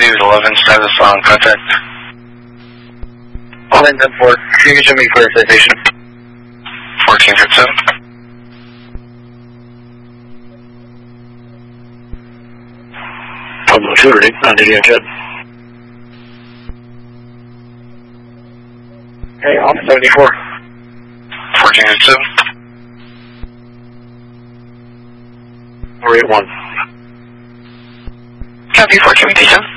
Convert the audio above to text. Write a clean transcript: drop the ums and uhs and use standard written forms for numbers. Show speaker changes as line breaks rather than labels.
received 11 status on contact.
11-4, you can show me clear citation.
1457.
Pablo Shooter, not Indian Jet. Okay, off 74.
1487.
481.
Copy 427.